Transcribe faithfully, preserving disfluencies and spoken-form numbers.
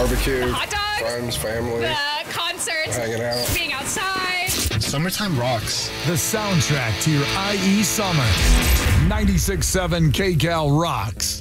barbecue, hot dogs, friends, family, the concerts, hanging out, being outside. Summertime rocks. The soundtrack to your I E summer. ninety-six point seven K Cal rocks.